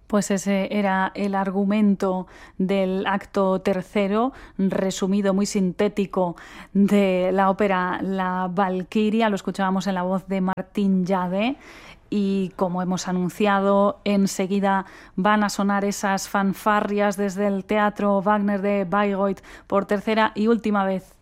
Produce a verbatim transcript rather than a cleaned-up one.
Pues ese era el argumento del acto tercero, resumido, muy sintético, de la ópera La Valquiria. Lo escuchábamos en la voz de Martín Llade. Y como hemos anunciado, enseguida van a sonar esas fanfarrias desde el Teatro Wagner de Bayreuth por tercera y última vez